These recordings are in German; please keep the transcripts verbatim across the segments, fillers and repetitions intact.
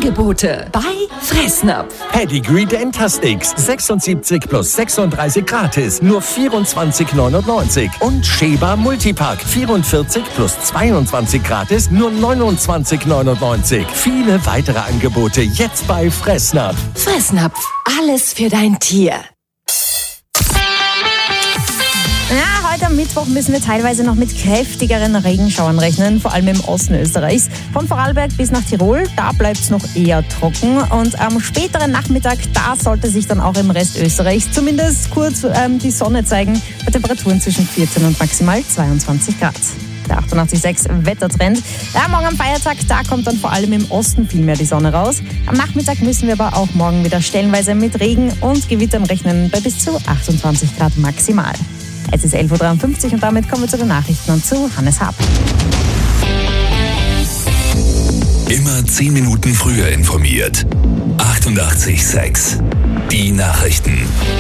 Angebote bei Fressnapf. Pedigree Dentastix, sechsundsiebzig plus sechsunddreißig gratis, nur vierundzwanzig neunundneunzig. Und Sheba Multipack, vierundvierzig plus zweiundzwanzig gratis, nur neunundzwanzig neunundneunzig. Viele weitere Angebote jetzt bei Fressnapf. Fressnapf, alles für dein Tier. Ja, heute am Mittwoch müssen wir teilweise noch mit kräftigeren Regenschauern rechnen, vor allem im Osten Österreichs. Von Vorarlberg bis nach Tirol, da bleibt es noch eher trocken. Und am späteren Nachmittag, da sollte sich dann auch im Rest Österreichs zumindest kurz ähm, die Sonne zeigen, bei Temperaturen zwischen vierzehn und maximal zweiundzwanzig Grad. Der achtundachtzig Komma sechs Wettertrend. Ja, morgen am Feiertag, da kommt dann vor allem im Osten viel mehr die Sonne raus. Am Nachmittag müssen wir aber auch morgen wieder stellenweise mit Regen und Gewittern rechnen bei bis zu achtundzwanzig Grad maximal. Es ist elf Uhr dreiundfünfzig und damit kommen wir zu den Nachrichten und zu Hannes Hab. Immer zehn Minuten früher informiert. achtundachtzig Komma sechs. Die Nachrichten.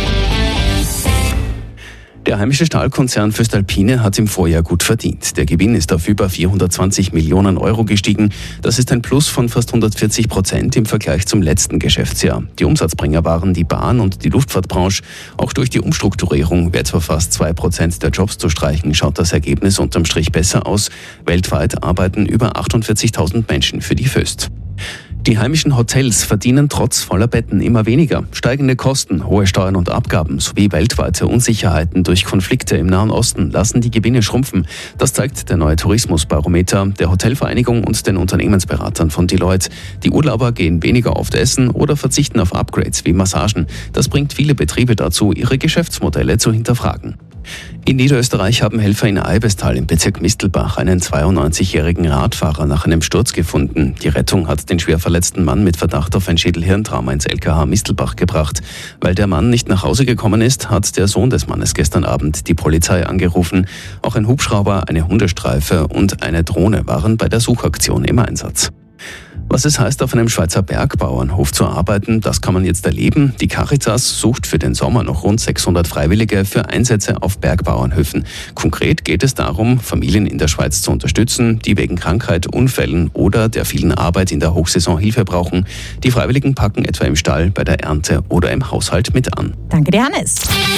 Der heimische Stahlkonzern voestalpine hat im Vorjahr gut verdient. Der Gewinn ist auf über vierhundertzwanzig Millionen Euro gestiegen. Das ist ein Plus von fast hundertvierzig Prozent im Vergleich zum letzten Geschäftsjahr. Die Umsatzbringer waren die Bahn- und die Luftfahrtbranche. Auch durch die Umstrukturierung, etwa fast zwei Prozent der Jobs zu streichen, schaut das Ergebnis unterm Strich besser aus. Weltweit arbeiten über achtundvierzigtausend Menschen für die Voest. Die heimischen Hotels verdienen trotz voller Betten immer weniger. Steigende Kosten, hohe Steuern und Abgaben sowie weltweite Unsicherheiten durch Konflikte im Nahen Osten lassen die Gewinne schrumpfen. Das zeigt der neue Tourismusbarometer der Hotelvereinigung und den Unternehmensberatern von Deloitte. Die Urlauber gehen weniger oft essen oder verzichten auf Upgrades wie Massagen. Das bringt viele Betriebe dazu, ihre Geschäftsmodelle zu hinterfragen. In Niederösterreich haben Helfer in Eibestal im Bezirk Mistelbach einen zweiundneunzigjährigen Radfahrer nach einem Sturz gefunden. Die Rettung hat den schwer verletzten Mann mit Verdacht auf ein Schädelhirntrauma ins L K H Mistelbach gebracht. Weil der Mann nicht nach Hause gekommen ist, hat der Sohn des Mannes gestern Abend die Polizei angerufen. Auch ein Hubschrauber, eine Hundestreife und eine Drohne waren bei der Suchaktion im Einsatz. Was es heißt, auf einem Schweizer Bergbauernhof zu arbeiten, das kann man jetzt erleben. Die Caritas sucht für den Sommer noch rund sechshundert Freiwillige für Einsätze auf Bergbauernhöfen. Konkret geht es darum, Familien in der Schweiz zu unterstützen, die wegen Krankheit, Unfällen oder der vielen Arbeit in der Hochsaison Hilfe brauchen. Die Freiwilligen packen etwa im Stall, bei der Ernte oder im Haushalt mit an. Danke dir, Hannes.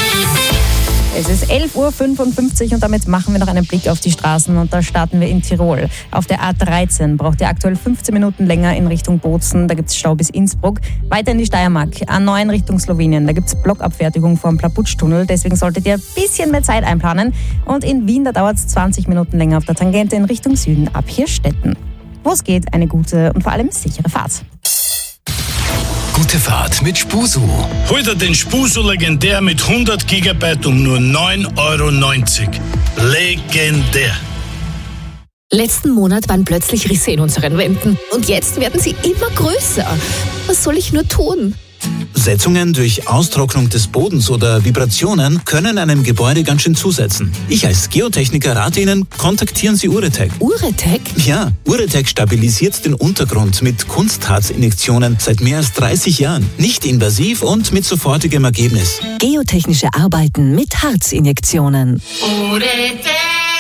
Es ist elf Uhr fünfundfünfzig und damit machen wir noch einen Blick auf die Straßen und da starten wir in Tirol. Auf der A dreizehn braucht ihr aktuell fünfzehn Minuten länger in Richtung Bozen, da gibt es Stau bis Innsbruck. Weiter in die Steiermark, A neun Richtung Slowenien, da gibt es Blockabfertigung vor dem Plaputsch-Tunnel, deswegen solltet ihr ein bisschen mehr Zeit einplanen. Und in Wien, da dauert es zwanzig Minuten länger auf der Tangente in Richtung Süden ab Hirstetten. Wo es geht, eine gute und vor allem sichere Fahrt. Gute Fahrt mit Spusu. Hol dir den Spusu Legendär mit hundert Gigabyte um nur neun Euro neunzig. Legendär. Letzten Monat waren plötzlich Risse in unseren Wänden und jetzt werden sie immer größer. Was soll ich nur tun? Setzungen durch Austrocknung des Bodens oder Vibrationen können einem Gebäude ganz schön zusetzen. Ich als Geotechniker rate Ihnen, kontaktieren Sie Uretech. Uretech? Ja, Uretech stabilisiert den Untergrund mit Kunstharzinjektionen seit mehr als dreißig Jahren. Nicht invasiv und mit sofortigem Ergebnis. Geotechnische Arbeiten mit Harzinjektionen. Uretech.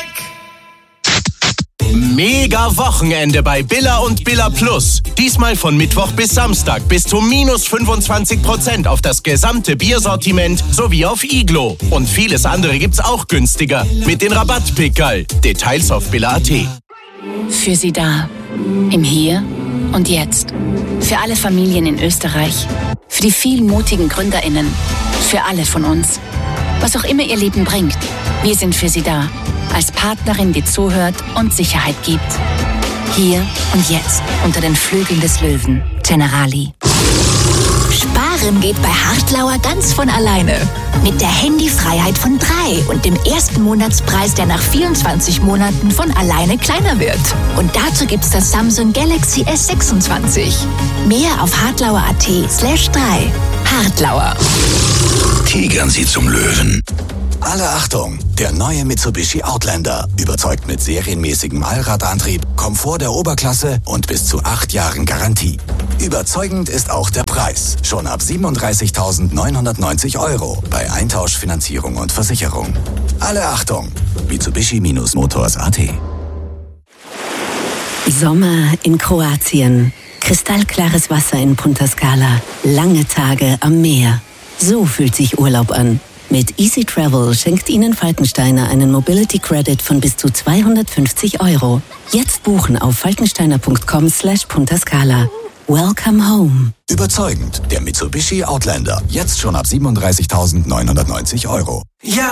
Mega Wochenende bei Billa und Billa Plus. Diesmal von Mittwoch bis Samstag bis zu minus fünfundzwanzig Prozent auf das gesamte Biersortiment sowie auf Iglo. Und vieles andere gibt's auch günstiger mit den Rabattpickerl. Details auf billa punkt at. Für Sie da. Im Hier und Jetzt. Für alle Familien in Österreich. Für die vielen mutigen GründerInnen. Für alle von uns. Was auch immer Ihr Leben bringt. Wir sind für Sie da. Als Partnerin, die zuhört und Sicherheit gibt. Hier und jetzt unter den Flügeln des Löwen. Generali. Sparen geht bei Hartlauer ganz von alleine. Mit der Handyfreiheit von drei und dem ersten Monatspreis, der nach vierundzwanzig Monaten von alleine kleiner wird. Und dazu gibt's das Samsung Galaxy S sechsundzwanzig. Mehr auf hartlauer.at slash drei. Hartlauer. Tigern Sie zum Löwen. Alle Achtung! Der neue Mitsubishi Outlander überzeugt mit serienmäßigem Allradantrieb, Komfort der Oberklasse und bis zu acht Jahren Garantie. Überzeugend ist auch der Preis. Schon ab siebenunddreißigtausendneunhundertneunzig Euro bei Eintausch, Finanzierung und Versicherung. Alle Achtung! Mitsubishi-Motors punkt at. Sommer in Kroatien. Kristallklares Wasser in Punta Scala. Lange Tage am Meer. So fühlt sich Urlaub an. Mit Easy Travel schenkt Ihnen Falkensteiner einen Mobility Credit von bis zu zweihundertfünfzig Euro. Jetzt buchen auf falkensteiner.com slash Punta Scala. Welcome home. Überzeugend, der Mitsubishi Outlander. Jetzt schon ab siebenunddreißigtausendneunhundertneunzig Euro. Ja.